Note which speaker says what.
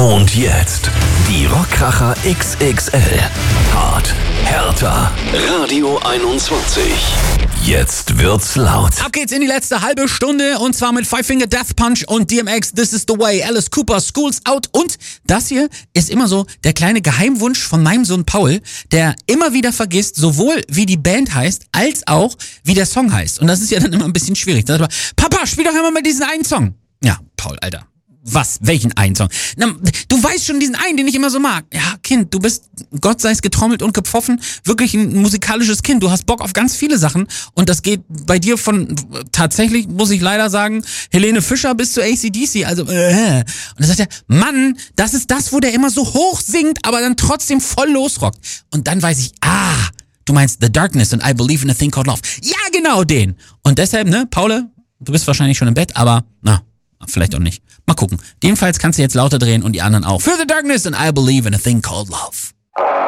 Speaker 1: Und jetzt die Rockkracher XXL. Hart, härter. Radio 21. Jetzt wird's laut.
Speaker 2: Ab geht's in die letzte halbe Stunde und zwar mit Five Finger Death Punch und DMX This Is The Way, Alice Cooper, School's Out und das hier ist immer so der kleine Geheimwunsch von meinem Sohn Paul, der immer wieder vergisst, sowohl wie die Band heißt, als auch wie der Song heißt. Und das ist ja dann immer ein bisschen schwierig. Da sagt er, Papa, spiel doch immer mal diesen einen Song. Ja, Paul, Alter. Was? Welchen einen Song? Na, du weißt schon diesen einen, den ich immer so mag. Ja, Kind, du bist, Gott sei es getrommelt und gepfoffen, wirklich ein musikalisches Kind. Du hast Bock auf ganz viele Sachen und das geht bei dir von, tatsächlich, muss ich leider sagen, Helene Fischer bis zu AC/DC. Also, Und dann sagt er, Mann, das ist das, wo der immer so hoch singt, aber dann trotzdem voll losrockt. Und dann weiß ich, du meinst The Darkness and I Believe in a Thing Called Love. Ja, genau den. Und deshalb, Paul, du bist wahrscheinlich schon im Bett, aber, vielleicht auch nicht. Mal gucken. Jedenfalls kannst du jetzt lauter drehen und die anderen auch. For the Darkness and I Believe in a Thing Called Love.